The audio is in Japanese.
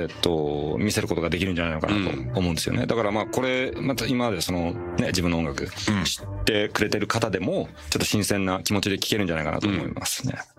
見せることができるんじゃないのかなと思うんですよね。だからまあこれまた今までそのね自分の音楽知ってくれてる方でもちょっと新鮮な気持ちで聴けるんじゃないかなと思いますね。